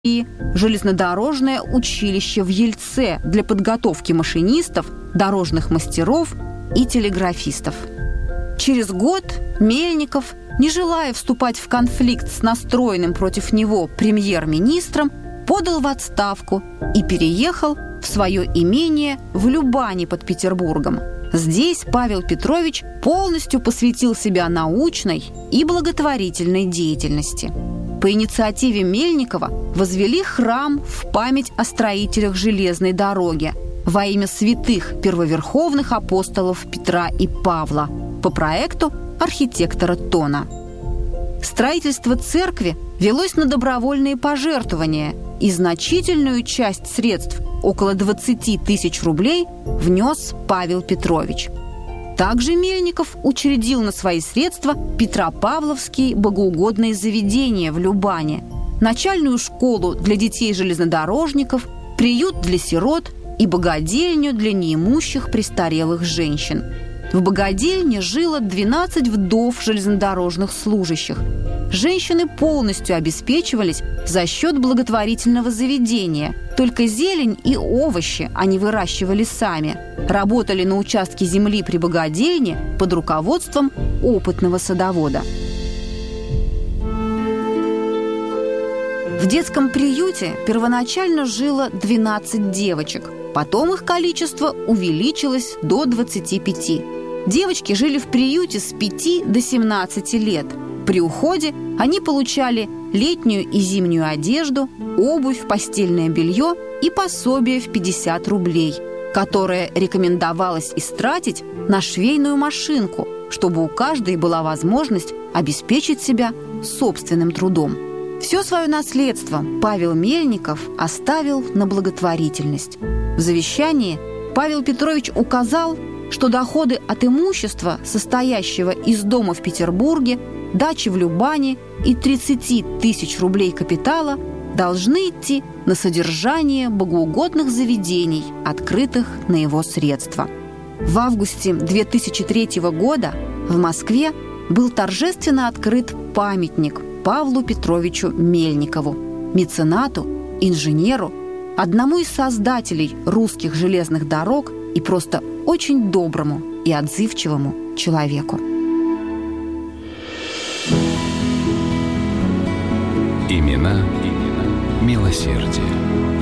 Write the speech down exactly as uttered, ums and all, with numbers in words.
и железнодорожное училище в Ельце для подготовки машинистов, дорожных мастеров и телеграфистов. Через год Мельников, не желая вступать в конфликт с настроенным против него премьер-министром, подал в отставку и переехал в свое имение в Любани под Петербургом. Здесь Павел Петрович полностью посвятил себя научной и благотворительной деятельности. По инициативе Мельникова возвели храм в память о строителях железной дороги во имя святых первоверховных апостолов Петра и Павла по проекту архитектора Тона. Строительство церкви велось на добровольные пожертвования, и значительную часть средств, около двадцати тысяч рублей, внес Павел Петрович. Также Мельников учредил на свои средства Петропавловские богоугодные заведения в Любани, начальную школу для детей-железнодорожников, приют для сирот и богадельню для неимущих престарелых женщин. В богадельне жило двенадцать вдов железнодорожных служащих. Женщины полностью обеспечивались за счет благотворительного заведения. Только зелень и овощи они выращивали сами. Работали на участке земли при богадельне под руководством опытного садовода. В детском приюте первоначально жило двенадцать девочек. Потом их количество увеличилось до двадцати пяти. Девочки жили в приюте с пяти до семнадцати лет. При уходе они получали летнюю и зимнюю одежду, обувь, постельное белье и пособие в пятьдесят рублей, которое рекомендовалось истратить на швейную машинку, чтобы у каждой была возможность обеспечить себя собственным трудом. Все свое наследство Павел Мельников оставил на благотворительность. В завещании Павел Петрович указал, что доходы от имущества, состоящего из дома в Петербурге, дачи в Любани и тридцати тысяч рублей капитала, должны идти на содержание богоугодных заведений, открытых на его средства. В августе две тысячи третьего года в Москве был торжественно открыт памятник Павлу Петровичу Мельникову, меценату, инженеру, одному из создателей русских железных дорог и просто очень доброму и отзывчивому человеку. Имена, имена милосердия.